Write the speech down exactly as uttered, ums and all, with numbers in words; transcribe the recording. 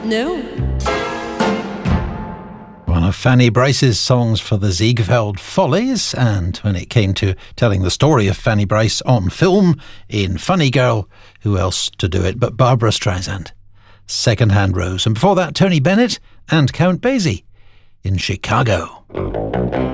No. One of Fanny Brice's songs for the Ziegfeld Follies, and when it came to telling the story of Fanny Brice on film, in Funny Girl, who else to do it but Barbra Streisand? Second Hand Rose, and before that Tony Bennett and Count Basie in Chicago.